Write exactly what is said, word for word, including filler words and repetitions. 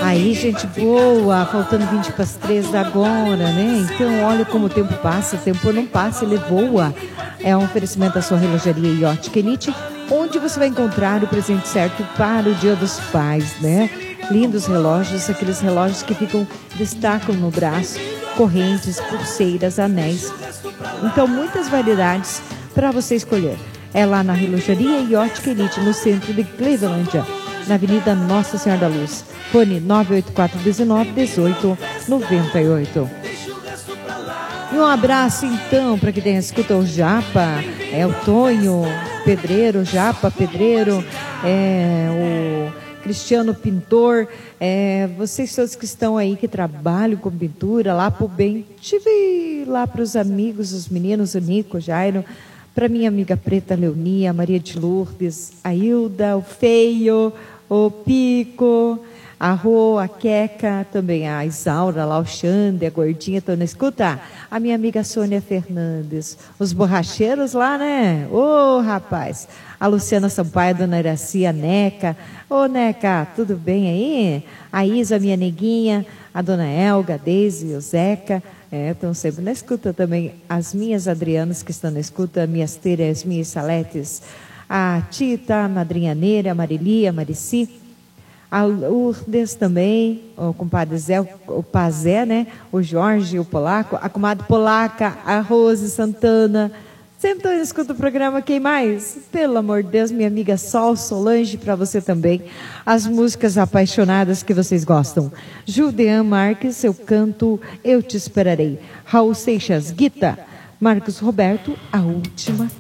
Aí, gente boa, faltando vinte para as três da agora, né? Então, olha como o tempo passa, o tempo não passa, ele voa. É um oferecimento da sua relojaria e ótica Elite, onde você vai encontrar o presente certo para o Dia dos Pais, né? Lindos relógios, aqueles relógios que ficam, destacam no braço, correntes, pulseiras, anéis. Então, muitas variedades para você escolher. É lá na relojaria e ótica Elite, no centro de Cleveland, na Avenida Nossa Senhora da Luz. Fone nove oito quatro um nove, um oito nove oito. E um abraço então para quem tem escuta o Japa, é o Tonho Pedreiro, Japa Pedreiro, é o Cristiano Pintor, é, vocês todos que estão aí, que trabalham com pintura, lá pro bem, tive lá para os amigos, os meninos, o Nico, o Jairo, para minha amiga Preta Leonia, a Maria de Lourdes, a Hilda, o Feio, o Pico, a Rô, a Queca, também a Isaura, lá o Xande, a Gordinha, estão na escuta. A minha amiga Sônia Fernandes, os borracheiros lá, né? Ô, oh, rapaz! A Luciana Sampaio, a Dona Iraci, a Neca. Ô, oh, Neca, tudo bem aí? A Isa, minha neguinha, a Dona Elga, a Deise, o Zeca, é, estão sempre na escuta também. As minhas Adrianas que estão na escuta, minhas Teres, minhas Saletes, a Tita, a Madrinha Neira, a Marili, a Marici, a Lourdes também, o compadre Zé, o Pazé, né? O Jorge, o Polaco, a comadre Polaca, a Rose Santana. Sempre estou escutando o programa. Quem mais? Pelo amor de Deus, minha amiga Sol Solange, para você também. As músicas apaixonadas que vocês gostam. Judean Marques, eu canto Eu Te Esperarei. Raul Seixas, Guita. Marcos Roberto, A Última